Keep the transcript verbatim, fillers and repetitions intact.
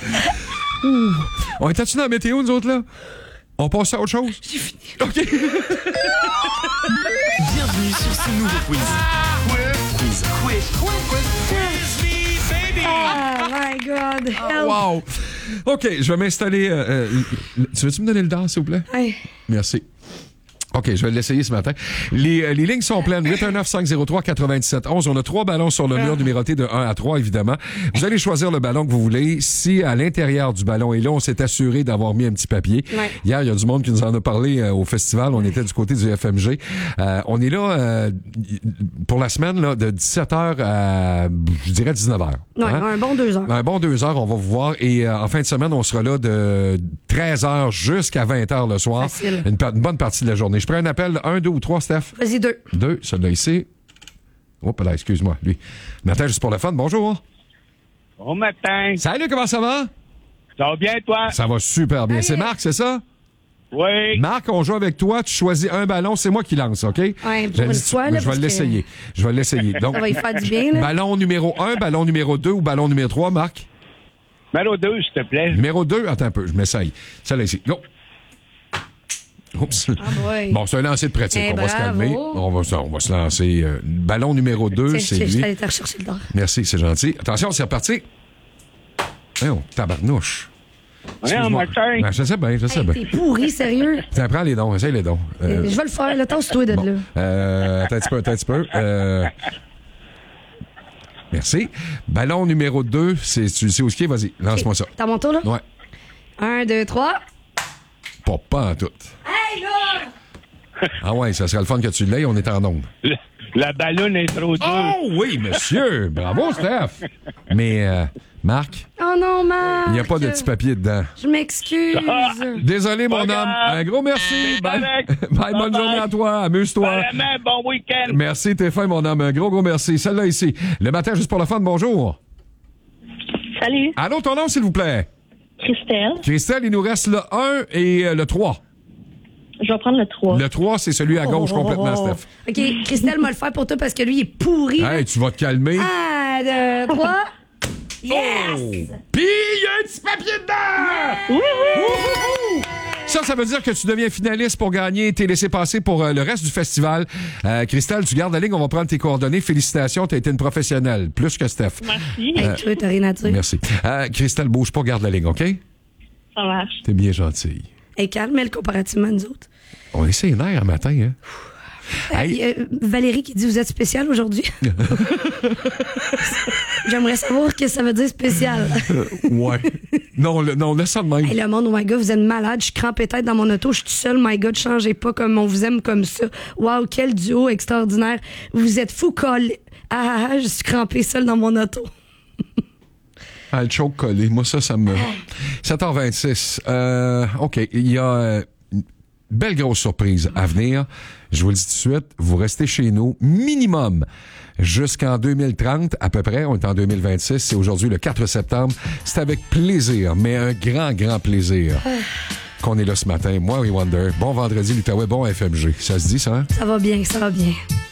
Ouh. On était-tu dans la météo, nous autres, là? On passe à autre chose? J'ai fini. OK. Bienvenue sur ce nouveau quiz. Quiz. Quiz. Quiz. Oh my God. Help. Wow. OK, je vais m'installer. Euh, euh, tu veux-tu me donner le dard, s'il vous plaît? Hey. Merci. OK, je vais l'essayer ce matin. Les, euh, les lignes sont pleines. huit un neuf cinq zéro trois quatre-vingt-dix-sept onze. On a trois ballons sur le mur numérotés de un à trois, évidemment. Vous allez choisir le ballon que vous voulez. Si à l'intérieur du ballon, et là, on s'est assuré d'avoir mis un petit papier. Ouais. Hier, il y a du monde qui nous en a parlé euh, au festival. On était du côté du F M G. Euh, on est là euh, pour la semaine là, de dix-sept heures à, je dirais, dix-neuf heures. Ouais, Hein? un bon deux heures. Un bon deux heures, on va vous voir. Et euh, en fin de semaine, on sera là de treize heures jusqu'à vingt heures le soir. Facile. Une, une bonne partie de la journée. Je prends un appel, un, deux ou trois, Steph? Vas-y, deux. Deux, celui-là ici. Hop là, excuse-moi, lui. Matin, juste pour le fun, bonjour. Bon matin. Salut, comment ça va? Ça va bien, toi? Ça va super bien. C'est Marc, c'est ça? Oui. Marc, on joue avec toi, tu choisis un ballon, c'est moi qui lance, OK? Ouais, pour Je- une fois, là, je parce vais que- l'essayer. Je vais l'essayer. Donc, Ça va y faire du bien, là. ballon numéro un, ballon numéro deux ou ballon numéro trois, Marc? Numéro deux, s'il te plaît. Numéro deux, attends un peu, je m'essaye. Celle-là ici. Go! Oups. Ah, boy. Bon, c'est un lancer de pratique. Eh, on va se bravo. calmer. On va, on va se lancer. Euh, ballon numéro deux, c'est Je lui. suis allée te rechercher le dard. Merci, c'est gentil. Attention, c'est reparti. Oh, tabarnouche. Ouais, en Excuse-moi. matin. Ben, je sais bien, je sais Hey, bien. t'es pourri, sérieux. Tiens, prends les dons, essaye les dons. Euh, Je vais le faire, là. Tasse-toi de bon. là. Euh, attends un petit peu, attends un petit peu. Euh, merci. Ballon numéro deux, c'est, tu sais où ce qui est? Vas-y, lance-moi ça. T'as mon tour, là? Ouais. Un, deux, trois. Pas, pas en tout. Hey, là! Ah ouais, ça serait le fun que tu l'aies, on est en onde. Le- La ballonne est trop dure. Oh oui, monsieur! Bravo, Steph! Mais, euh, Marc, Oh non, Marc! il n'y a pas de petit papier dedans. Je m'excuse. Désolé, mon Pas homme. grave. Un gros merci. C'est Bye. correct. Bye, bonne Bye-bye. journée à toi. Amuse-toi. Vraiment, bon week-end. Merci, t'es fin, mon homme. Un gros, gros merci. Celle-là ici. Le matin, juste pour le fun, bonjour. Salut, Allô, ton nom, s'il vous plaît? Christelle. Christelle, il nous reste le un et euh, le trois. Je vais prendre le trois. Le trois, c'est celui à gauche Oh, complètement, oh, oh. Steph. OK, Christelle m'a le faire pour toi parce que lui, il est pourri. Hey, tu vas te calmer. Un, deux, trois. Yes! Oh! Puis, il y a un petit papier dedans! Oui, oui. Wouhou! Ça, ça veut dire que tu deviens finaliste pour gagner tes laissés-passer pour euh, le reste du festival. Euh, Christelle, tu gardes la ligne, on va prendre tes coordonnées. Félicitations, t'as été une professionnelle, plus que Steph. Merci. Hey, toi, t'as rien à dire. Merci. Euh, Christelle, bouge pas, garde la ligne, OK? Ça marche. T'es bien gentille. Hey, calme, elle, comparativement à nous autres. On est sénère un matin, hein? Hey. Euh, euh, Valérie qui dit vous êtes spécial aujourd'hui. J'aimerais savoir ce que ça veut dire spécial. Ouais. Non, le, non, laisse ça de même. Hey, le monde, oh my God, vous êtes malade. Je suis crampée tête dans mon auto. Je suis tout seul. My God, changez pas comme on vous aime comme ça. Wow, quel duo extraordinaire. Vous êtes fou collé. Ah, ah, ah, je suis crampée seule dans mon auto. Ah, le choke collé. Moi, ça, ça me... sept heures vingt-six. Euh, OK. Il y a euh, une belle grosse surprise à venir. Je vous le dis tout de suite. Vous restez chez nous minimum jusqu'en deux mille trente, à peu près. On est en deux mille vingt-six. C'est aujourd'hui le quatre septembre. C'est avec plaisir, mais un grand, grand plaisir qu'on est là ce matin. Moi et Wonder. Bon vendredi, l'Outaouais, bon F M G. Ça se dit, ça, hein? Ça va bien, ça va bien.